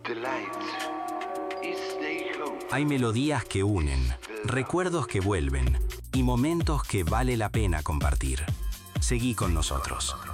Hay melodías que unen, recuerdos que vuelven y momentos que vale la pena compartir. Seguí con nosotros.